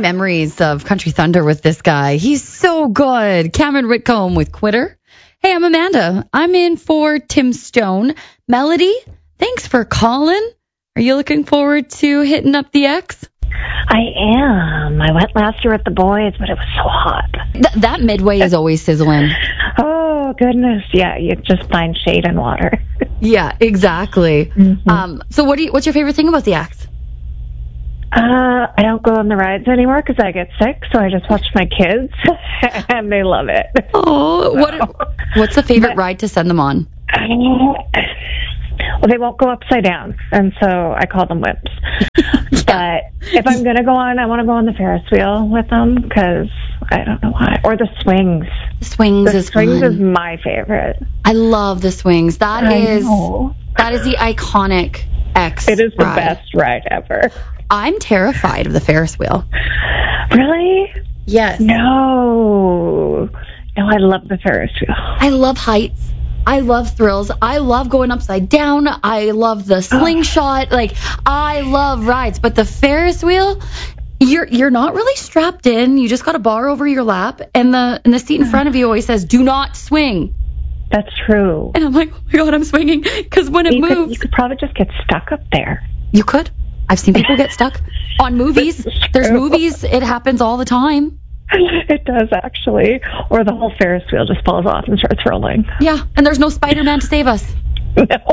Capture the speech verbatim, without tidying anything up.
memories of Country Thunder with this guy. He's so good. Cameron Whitcomb with Quitter. Hey, I'm Amanda. I'm in for Tim Stone. Melody, thanks for calling. Are you looking forward to hitting up the X? I am. I went last year with the boys, but it was so hot. Th- that midway is always sizzling. Oh, goodness. Yeah, you just find shade and water. Yeah, exactly. Mm-hmm. Um, so what do you, what's your favorite thing about the X? Uh, I don't go on the rides anymore because I get sick, so I just watch my kids, and they love it. Oh, what? What's the favorite but, ride to send them on? Well, they won't go upside down, and so I call them whips. But if I'm going to go on, I want to go on the Ferris wheel with them because I don't know why. Or the swings. The swings the is swings fun. is my favorite. I love the swings. That I is know. that is the iconic X. It is the ride. best ride ever. I'm terrified of the Ferris wheel. Really? Yes. No. No, I love the Ferris wheel. I love heights. I love thrills. I love going upside down. I love the slingshot. Like, I love rides. But the Ferris wheel, you're you're not really strapped in. You just got a bar over your lap, and the and the seat in front of you always says, "Do not swing." That's true. And I'm like, oh my God, I'm swinging because when it you moves, could, you could probably just get stuck up there. You could. I've seen people get stuck on movies. There's movies. It happens all the time. It does, actually. Or the whole Ferris wheel just falls off and starts rolling. Yeah, and there's no Spider-Man to save us. No.